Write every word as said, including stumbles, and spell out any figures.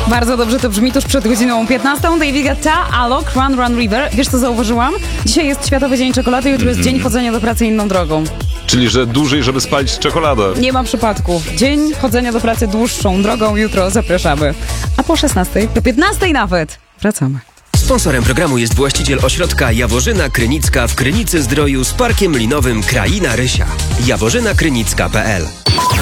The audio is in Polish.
Bardzo dobrze to brzmi tuż przed godziną piętnastą. David Guetta, Alok, Run Run River. Wiesz co zauważyłam? Dzisiaj jest Światowy Dzień Czekolady, jutro jest Dzień Chodzenia do pracy inną drogą. Czyli, że dłużej, żeby spalić czekoladę. Nie ma przypadku. Dzień chodzenia do pracy dłuższą drogą jutro zapraszamy. A po szesnastej, do piętnastej nawet wracamy. Sponsorem programu jest właściciel ośrodka Jaworzyna Krynicka w Krynicy Zdroju z parkiem linowym Kraina Rysia. jaworzyna krynicka kropka p l